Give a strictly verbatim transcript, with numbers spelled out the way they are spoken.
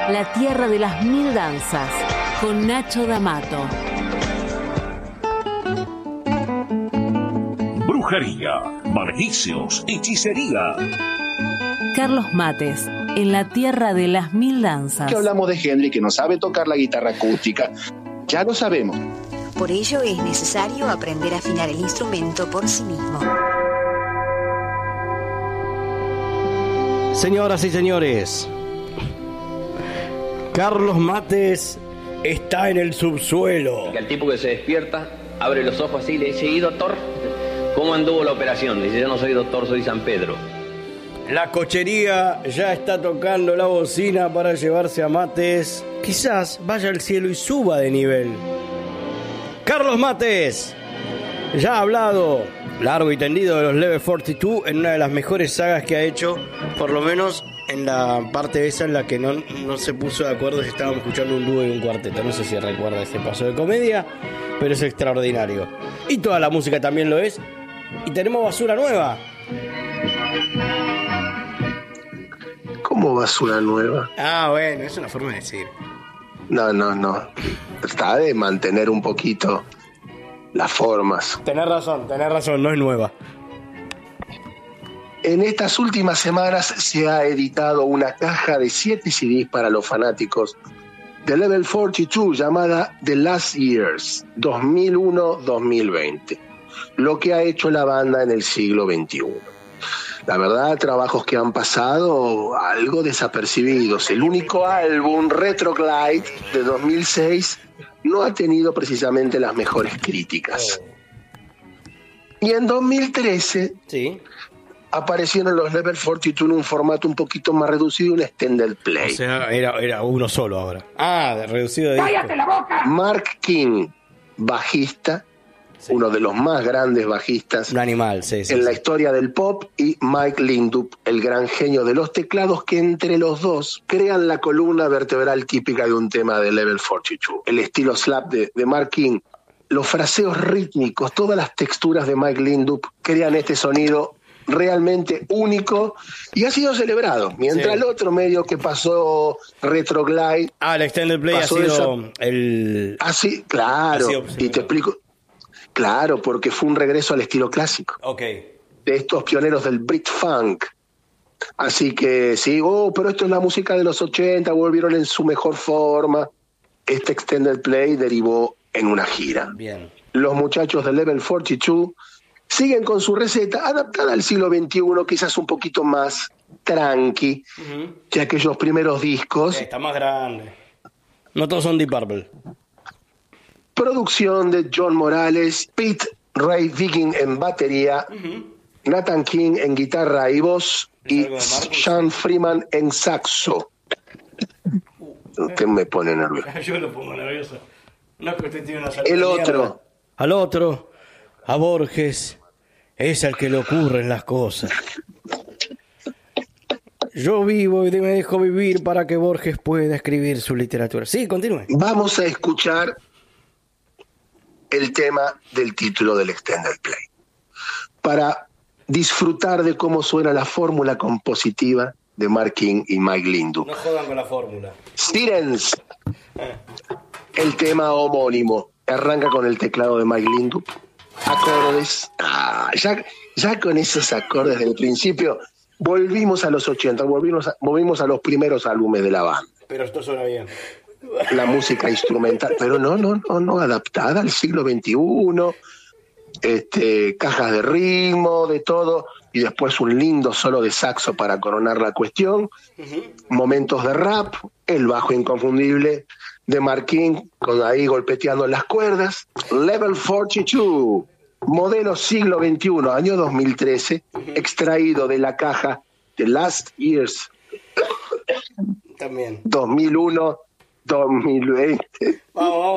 La tierra de las mil danzas, con Nacho D'Amato. Brujería, maleficios, hechicería. Carlos Mates, en la tierra de las mil danzas. Que hablamos de Henry, que no sabe tocar la guitarra acústica. Ya lo sabemos. Por ello es necesario aprender a afinar el instrumento por sí mismo. Señoras y señores, Carlos Mates está en el subsuelo. Que al tipo que se despierta, abre los ojos así y le dice: ¿y doctor? ¿Cómo anduvo la operación? Dice: yo no soy doctor, soy San Pedro. La cochería ya está tocando la bocina para llevarse a Mates. Quizás vaya al cielo y suba de nivel. Carlos Mates ya ha hablado largo y tendido de los Level cuarenta y dos en una de las mejores sagas que ha hecho, por lo menos en la parte esa en la que no, no se puso de acuerdo si estábamos escuchando un dúo y un cuarteto. No sé si recuerda ese paso de comedia, pero es extraordinario. Y toda la música también lo es. Y tenemos basura nueva. ¿Cómo basura nueva? Ah, bueno, es una forma de decir. No, no, no. Está de mantener un poquito las formas. Tenés razón, tenés razón, no es nueva. En estas últimas semanas se ha editado una caja de siete C Ds para los fanáticos de Level cuarenta y dos llamada The Last Years, dos mil uno a dos mil veinte. Lo que ha hecho la banda en el siglo veintiuno. La verdad, trabajos que han pasado algo desapercibidos. El único álbum, Retrograde, de dos mil seis, no ha tenido precisamente las mejores críticas. Y en dos mil trece sí. aparecieron los Level cuarenta y dos en un formato un poquito más reducido, un extended play. O sea, era, era uno solo ahora. Ah, de reducido de ¡cállate disco. La boca! Mark King, bajista, sí. Uno de los más grandes bajistas un animal, sí, sí, en sí. la historia del pop, y Mike Lindup, el gran genio de los teclados, que entre los dos crean la columna vertebral típica de un tema de Level cuarenta y dos. El estilo slap de, de Mark King, los fraseos rítmicos, todas las texturas de Mike Lindup crean este sonido realmente único y ha sido celebrado. Mientras sí. El otro medio que pasó, Retrograde, ah, el Extended Play ha sido esa... el... Así, claro, sido, y te explico. Claro, porque fue un regreso al estilo clásico. Ok. De estos pioneros del Brit Funk. Así que sí, oh, pero esto es la música de los ochenta, volvieron en su mejor forma. Este Extended Play derivó en una gira. Bien. Los muchachos de Level cuarenta y dos siguen con su receta adaptada al siglo veintiuno, quizás un poquito más tranqui, uh-huh. que aquellos primeros discos. Está más grande. No todos son Deep Purple. Producción de John Morales, Pete Ray Viking en batería, uh-huh. Nathan King en guitarra y voz, y Sean Freeman en saxo. Usted me pone nervioso. Yo lo pongo nervioso. No es que usted tiene una El otro. Al otro, a Borges, es al que le ocurren las cosas. Yo vivo y me dejo vivir para que Borges pueda escribir su literatura. Sí, continúe. Vamos a escuchar el tema del título del Extended Play, para disfrutar de cómo suena la fórmula compositiva de Mark King y Mike Lindup. No jodan con la fórmula. Sirens, el tema homónimo, arranca con el teclado de Mike Lindup, acordes, ah, ya, ya con esos acordes del principio, volvimos a los ochenta, volvimos a, volvimos a los primeros álbumes de la banda. Pero esto suena bien. La música instrumental, pero no, no, no, no, adaptada al siglo veintiuno, este, cajas de ritmo, de todo, y después un lindo solo de saxo para coronar la cuestión, uh-huh. Momentos de rap, el bajo inconfundible de Mark King, con ahí golpeteando las cuerdas. Level cuarenta y dos, modelo siglo veintiuno, año dos mil trece, uh-huh. Extraído de la caja The Last Years, también dos mil uno dos mil veinte. Vamos, vamos.